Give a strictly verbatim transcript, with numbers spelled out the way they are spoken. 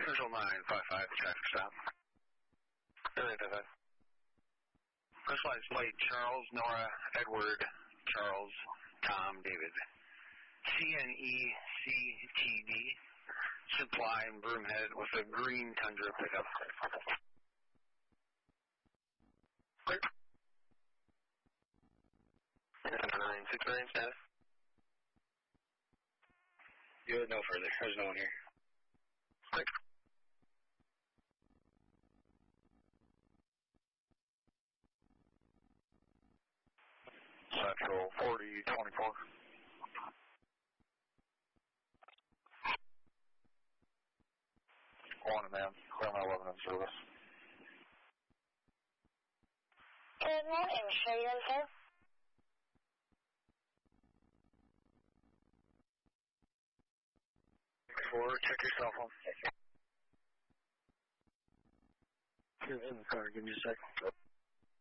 Central nine five five, traffic stop. nine five five. First license plate Charles, Nora, Edward, Charles, Tom, David. C N E C T D, supply in Broomhead with a green Tundra pickup. Clear. nine six nine, status. Good, no further. There's no one here. Clear. Central forty twenty-four. One man, clear my eleven in service. Good morning, show you in, sir. Four, check your cell phone. You're in the car, give me a second.